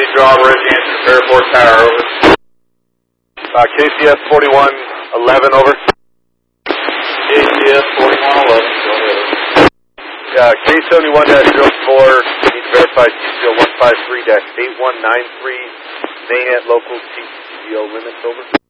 drawbridge, answer to Fairport Tower, over. KCS 4111, over. KCS 4111, go ahead. K71-04, need to verify TCO 153-8193, main at local TCO limits, over.